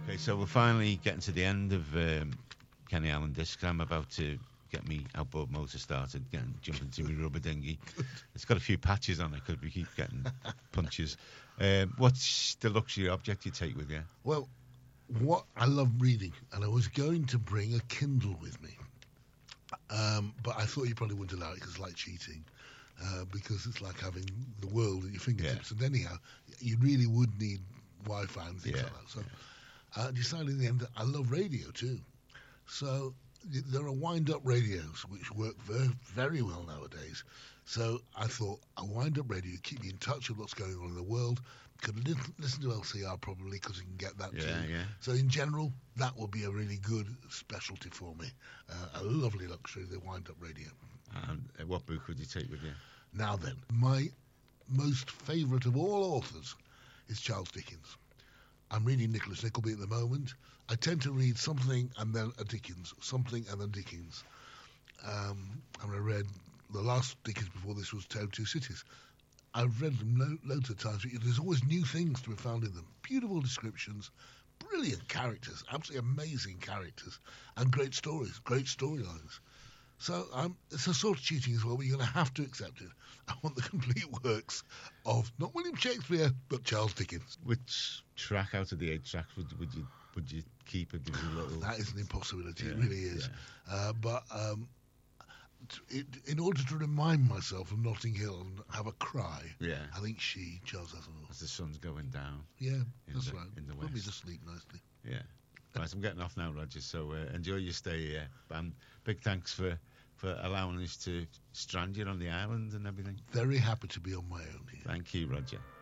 Okay, so we're finally getting to the end of Kenny Allen Discs. I'm about to get me outboard motor started, jump into my rubber dinghy. It's got a few patches on it because we keep getting punches. What's the luxury object you take with you? Well, I love reading, and I was going to bring a Kindle with me. But I thought you probably wouldn't allow it because it's like cheating. Because it's like having the world at your fingertips. And anyhow, you really would need Wi-Fi and things like that. So I decided in the end that I love radio too. So there are wind-up radios which work very, very well nowadays. So I thought a wind-up radio keep you in touch with what's going on in the world. Could listen to LCR probably because you can get that too. Yeah. So in general, that will be a really good specialty for me. A lovely luxury, the wind-up radio. And what book would you take with you? Now then, my most favourite of all authors is Charles Dickens. I'm reading Nicholas Nickleby at the moment. I tend to read something and then a Dickens, something and then Dickens. And I read the last Dickens before this was Tale of Two Cities. I've read them loads of times. There's always new things to be found in them. Beautiful descriptions, brilliant characters, absolutely amazing characters, and great stories, great storylines. So it's a sort of cheating as well, but you're going to have to accept it. I want the complete works of not William Shakespeare, but Charles Dickens. Which track out of the 8 tracks would you keep? That is an impossibility. It really is. Yeah. But in order to remind myself of Notting Hill and have a cry, I think Charles Aznavour. As the sun's going down. Yeah, that's right. In the west. Put me to sleep nicely. Yeah. Right, I'm getting off now, Roger, so enjoy your stay here. And big thanks for allowing us to strand you on the island and everything. Very happy to be on my own here. Thank you, Roger.